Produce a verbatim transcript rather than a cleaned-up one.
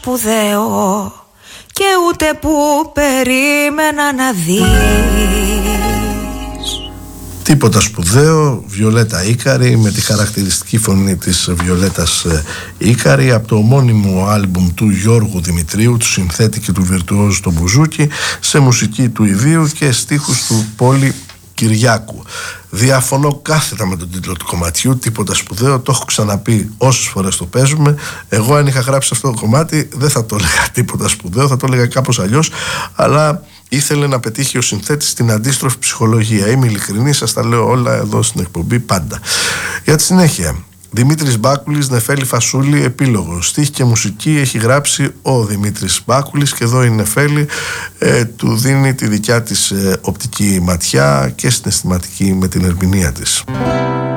σπουδαίο και ούτε που περίμενα να δεις. Τίποτα σπουδαίο, Βιολέτα Ίκαρη, με τη χαρακτηριστική φωνή της Βιολέτας Ίκαρη, από το ομώνυμο άλμπουμ του Γιώργου Δημητρίου, του συνθέτη και του βιρτουόζου στο μπουζούκι, σε μουσική του Ιδίου και στίχους του Πόλη Κυριάκου. Διαφωνώ κάθετα με τον τίτλο του κομματιού, τίποτα σπουδαίο, το έχω ξαναπεί όσες φορές το παίζουμε. Εγώ αν είχα γράψει αυτό το κομμάτι δεν θα το έλεγα τίποτα σπουδαίο, θα το έλεγα κάπως αλλιώς, αλλά ήθελε να πετύχει ο συνθέτης την αντίστροφη ψυχολογία. Είμαι ειλικρινής, σας τα λέω όλα εδώ στην εκπομπή πάντα. Για τη συνέχεια, Δημήτρης Μπάκουλης, Νεφέλη Φασούλη, επίλογο. Στίχη και μουσική έχει γράψει ο Δημήτρης Μπάκουλης και εδώ η Νεφέλη ε, του δίνει τη δικιά της ε, οπτική ματιά και συναισθηματική με την ερμηνεία της.